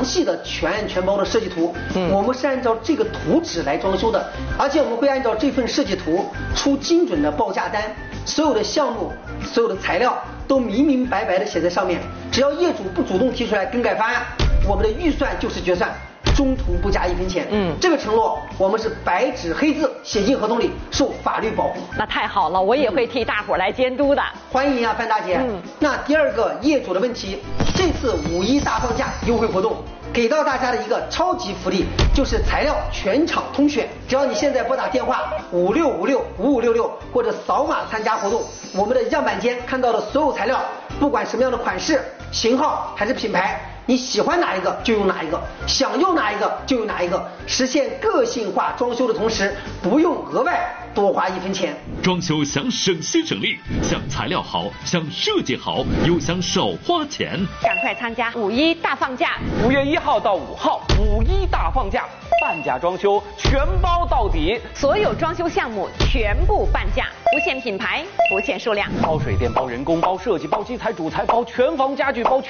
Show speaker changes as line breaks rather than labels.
细的全包的设计图。我们是按照这个图纸来装修的，而且我们会按照这份设计图出精准的报价单，所有的项目、所有的材料都明明白白的写在上面。只要业主不主动提出来更改方案，我们的预算就是决算，中途不加1分钱。这个承诺我们是白纸黑字写进合同里，受法律保护。
那太好了，我也会替大伙来监督的。
欢迎啊，范大姐。那第二个业主的问题，这次5·1大放价优惠活动给到大家的一个超级福利，就是材料全场通选。只要你现在拨打电话56565566或者扫码参加活动，我们的样板间看到的所有材料，不管什么样的款式、型号还是品牌，你喜欢哪一个就用哪一个，想用哪一个就用哪一个，实现个性化装修的同时，不用额外多花1分钱。
装修想省心省力，想材料好，想设计好，又想少花钱，
赶快参加5·1大放价
！5月1号到5号，5·1大放价，半价装修全包到底，
所有装修项目全部半价，不限品牌，不限数量，
包水电、包人工、包设计、包基材、主材、包全房家具、包